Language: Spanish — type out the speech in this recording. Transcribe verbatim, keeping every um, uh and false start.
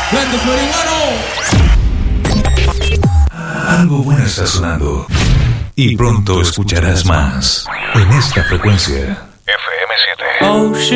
Grande Floribano. Algo bueno está sonando. Y pronto escucharás más en esta frecuencia. F M siete. Oh shit.